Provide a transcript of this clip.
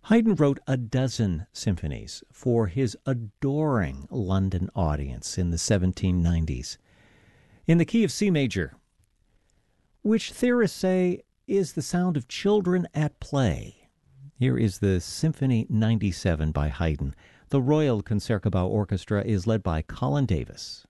Haydn wrote a dozen symphonies for his adoring London audience in the 1790s. In the key of C major, which theorists say is the sound of children at play. Here is the Symphony 97 by Haydn. The Royal Concertgebouw Orchestra is led by Colin Davis.